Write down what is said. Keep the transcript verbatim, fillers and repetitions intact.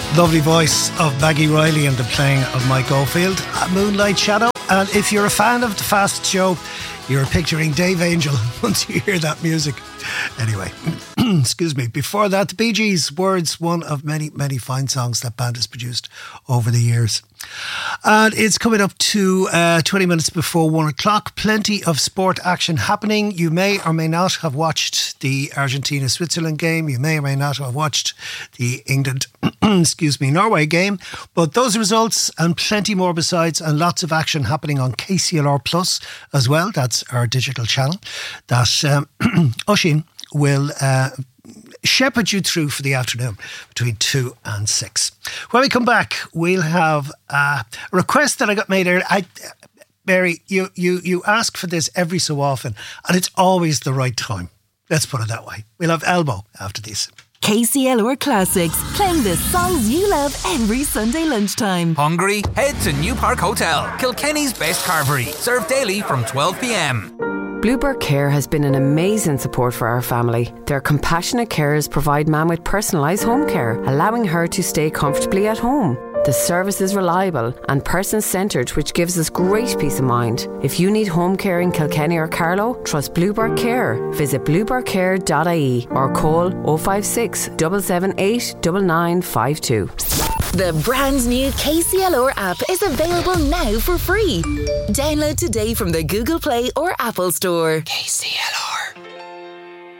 Lovely voice of Maggie Riley and the playing of Mike Oldfield, Moonlight Shadow. And if you're a fan of The Fast Show, you're picturing Dave Angel once you hear that music. Anyway, excuse me. Before that, the Bee Gees' Words, one of many, many fine songs that band has produced over the years. And it's coming up to uh, twenty minutes before one o'clock. Plenty of sport action happening. You may or may not have watched the Argentina-Switzerland game. You may or may not have watched the England, excuse me, Norway game. But those results and plenty more besides, and lots of action happening on K C L R Plus as well. That's our digital channel that um, Oisin will uh, shepherd you through for the afternoon between two and six. When we come back, we'll have uh, a request that I got made earlier. I, Mary, you, you, you ask for this every so often, and it's always the right time. Let's put it that way. We'll have Elbow after this. K C L R Classics, playing the songs you love every Sunday lunchtime. Hungry? Head to New Park Hotel, Kilkenny's best carvery. Served daily from twelve p.m. Bluebird Care has been an amazing support for our family. Their compassionate carers provide Mam with personalised home care, allowing her to stay comfortably at home. The service is reliable and person-centred, which gives us great peace of mind. If you need home care in Kilkenny or Carlow, trust Bluebird Care. Visit bluebird care dot I E or call oh five six, seven seven eight, nine nine five two. The brand new K C L R app is available now for free. Download today from the Google Play or Apple Store. K C L R.